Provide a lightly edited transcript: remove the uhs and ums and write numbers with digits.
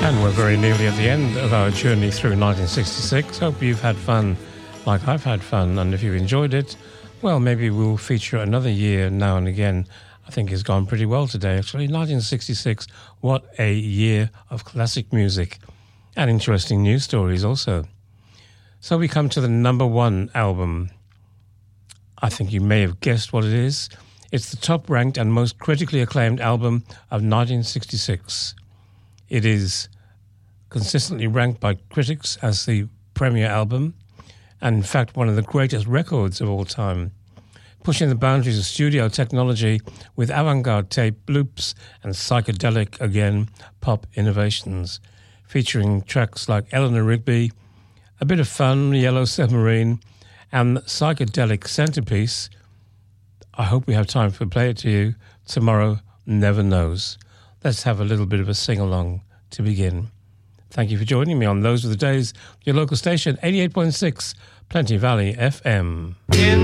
And we're very nearly at the end of our journey through 1966. Hope you've had fun like I've had fun. And if you've enjoyed it, well, maybe we'll feature another year now and again. I think it's gone pretty well today, actually. 1966, what a year of classic music and interesting news stories also. So we come to the number one album. I think you may have guessed what it is. It's the top-ranked and most critically acclaimed album of 1966. It is consistently ranked by critics as the premier album, and in fact one of the greatest records of all time, pushing the boundaries of studio technology with avant-garde tape loops and psychedelic, again, pop innovations, featuring tracks like Eleanor Rigby, A Bit of Fun, Yellow Submarine, and psychedelic centerpiece. I hope we have time to play it to you. Tomorrow Never Knows. Let's have a little bit of a sing-along to begin. Thank you for joining me on Those Were the Days, your local station, 88.6 Plenty Valley FM.